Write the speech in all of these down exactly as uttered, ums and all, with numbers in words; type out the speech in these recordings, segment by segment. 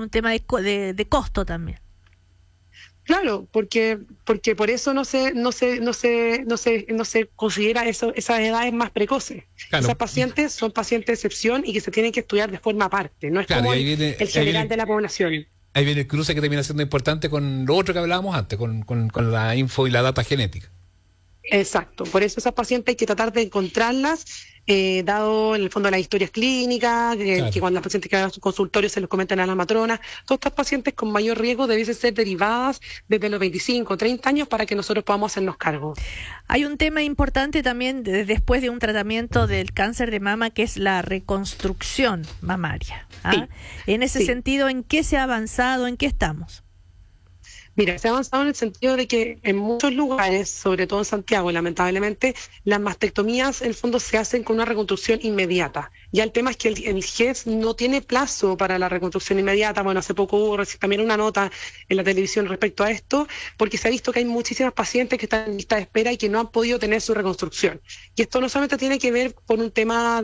un tema de, de, de costo también. Claro, porque porque por eso no se no se no se no se no se considera eso esas edades más precoces. Claro. Esas pacientes son pacientes de excepción y que se tienen que estudiar de forma aparte, no es Claro, como y ahí el, viene- el ahí general viene- de la población. Ahí viene el cruce que termina siendo importante con lo otro que hablábamos antes, con, con, con la info y la data genética. Exacto, por eso esas pacientes hay que tratar de encontrarlas, eh, dado en el fondo las historias clínicas, que, Claro. que cuando las pacientes que hagan su consultorio se los comentan a las matronas. Todas estas pacientes con mayor riesgo debiesen ser derivadas desde los veinticinco, treinta años para que nosotros podamos hacernos cargo. Hay un tema importante también de- después de un tratamiento del cáncer de mama, que es la reconstrucción mamaria. ¿ah? En ese sí. sentido, ¿en qué se ha avanzado? ¿En qué estamos? Mira, se ha avanzado en el sentido de que en muchos lugares, sobre todo en Santiago, lamentablemente, las mastectomías en el fondo se hacen con una reconstrucción inmediata. Ya el tema es que el, el G E S no tiene plazo para la reconstrucción inmediata. Bueno, hace poco hubo reci- también una nota en la televisión respecto a esto, porque se ha visto que hay muchísimas pacientes que están en lista de espera y que no han podido tener su reconstrucción. Y esto no solamente tiene que ver con un tema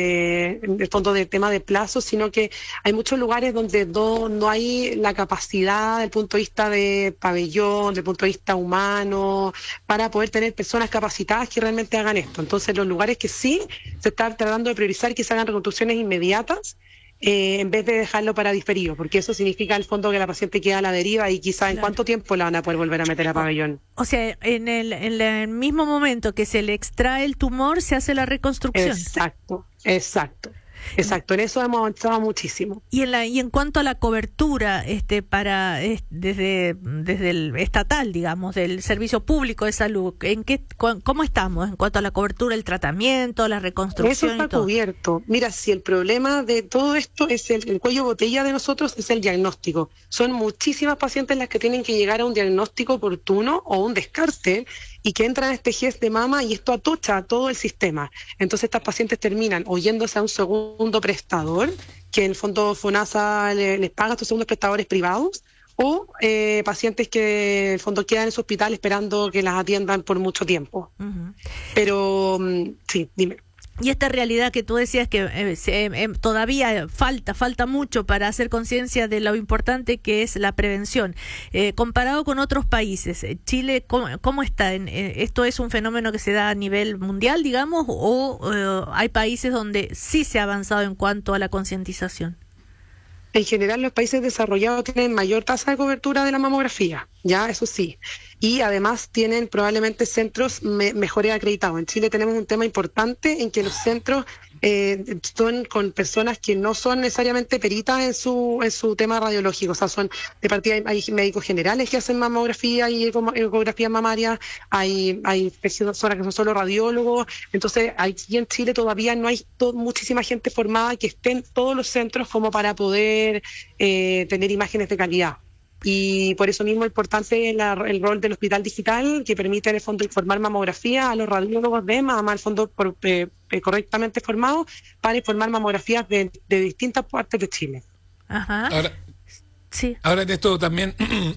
de, en el fondo de tema de plazo, sino que hay muchos lugares donde no, no hay la capacidad desde el punto de vista de pabellón, desde el punto de vista humano, para poder tener personas capacitadas que realmente hagan esto. Entonces, los lugares que sí se está tratando de priorizar que se hagan reconstrucciones inmediatas, eh, en vez de dejarlo para diferido, porque eso significa al fondo que la paciente queda a la deriva y quizá en Claro. cuánto tiempo la van a poder volver a meter a pabellón. O sea, en el, en el mismo momento que se le extrae el tumor, se hace la reconstrucción. Exacto, exacto. Exacto, en eso hemos avanzado muchísimo. Y en la y en cuanto a la cobertura, este para es- desde desde el estatal, digamos, del servicio público de salud, ¿en qué cu- cómo estamos en cuanto a la cobertura, el tratamiento, la Eso reconstrucción está y todo? cubierto. Mira, si el problema de todo esto es el, el cuello botella de nosotros, es el diagnóstico. Son muchísimas pacientes las que tienen que llegar a un diagnóstico oportuno o un descarte y que entran a este G E S de mama y esto atocha a todo el sistema. Entonces estas pacientes terminan o yéndose a un segundo prestador, que en el fondo FONASA le- les paga a estos segundos prestadores privados, o eh, pacientes que en el fondo quedan en su hospital esperando que las atiendan por mucho tiempo. Ujú. Pero mm, sí, dime. Y esta realidad que tú decías que eh, se- eh, todavía falta, falta mucho para hacer conciencia de lo importante que es la prevención. Eh, comparado con otros países, eh, Chile, ¿cómo, cómo está? En, eh, ¿Esto es un fenómeno que se da a nivel mundial, digamos, o eh, hay países donde sí se ha avanzado en cuanto a la concientización? En general, los países desarrollados tienen mayor tasa de cobertura de la mamografía, ya, eso sí. Y además tienen probablemente centros me- mejores acreditados. En Chile tenemos un tema importante en que los centros eh, son con personas que no son necesariamente peritas en su en su tema radiológico. O sea, son de partida hay, hay médicos generales que hacen mamografía y eco- ecografía mamaria, hay, hay personas que son solo radiólogos. Entonces, aquí en Chile todavía no hay to- muchísima gente formada que esté en todos los centros como para poder eh, tener imágenes de calidad. Y por eso mismo es importante la- el rol del hospital digital, que permite en el fondo informar mamografía a los radiólogos de mama, al fondo por- eh, eh, correctamente formados, para informar mamografías de, de distintas partes de Chile. Ajá. Ahora, Sí. ahora de esto también,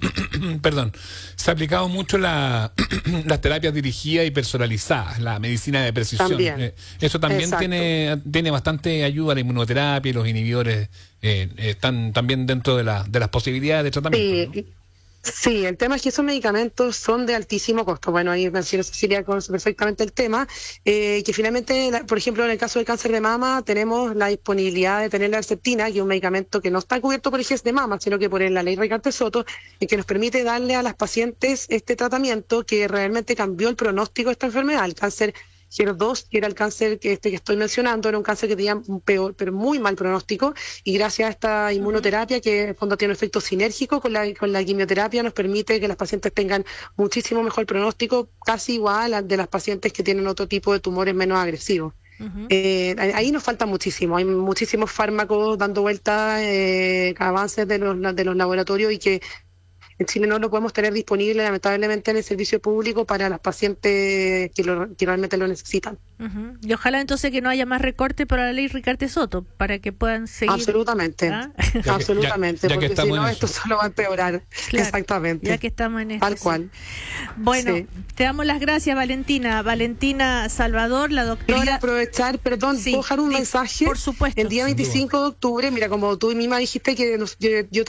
perdón, se ha aplicado mucho la, las terapias dirigidas y personalizadas, la medicina de precisión. También. Eh, eso también Exacto. tiene tiene bastante ayuda, la inmunoterapia y los inhibidores eh, eh, están también dentro de, la, de las posibilidades de tratamiento. Sí, ¿no? sí, el tema es que esos medicamentos son de altísimo costo. Bueno, ahí mencionó Cecilia conoce perfectamente el tema, eh, que finalmente, la- por ejemplo, en el caso del cáncer de mama, tenemos la disponibilidad de tener la Herceptina, que es un medicamento que no está cubierto por el G E S de mama, sino que por la ley Ricarte-Soto, y que nos permite darle a las pacientes este tratamiento que realmente cambió el pronóstico de esta enfermedad. El cáncer G E R dos, que era el cáncer que este que estoy mencionando, era un cáncer que tenía un peor, pero muy mal pronóstico, y gracias a esta inmunoterapia, que en el fondo tiene un efecto sinérgico con la, con la quimioterapia, nos permite que las pacientes tengan muchísimo mejor pronóstico, casi igual al de las pacientes que tienen otro tipo de tumores menos agresivos. Ujú. Eh, ahí nos falta muchísimo, hay muchísimos fármacos dando vueltas, eh, avances de los, de los laboratorios, y que en Chile no lo podemos tener disponible, lamentablemente, en el servicio público para las pacientes que, lo, que realmente lo necesitan. Ujú. Y ojalá entonces que no haya más recorte para la ley Ricarte-Soto, para que puedan seguir. Absolutamente, ¿Ah? Ya que- absolutamente, ya- ya que porque si estamos no en esto eso. solo va a empeorar. Claro, Exactamente. Ya que estamos en esto. Tal sí. cual. Bueno, Sí. te damos las gracias, Valentina. Valentina Salvador, la Quería doctora. aprovechar, perdón, Sí, ¿puedo dejar un sí, mensaje? por supuesto. El día Sin duda. veinticinco de octubre, mira, como tú misma dijiste que nos- yo, yo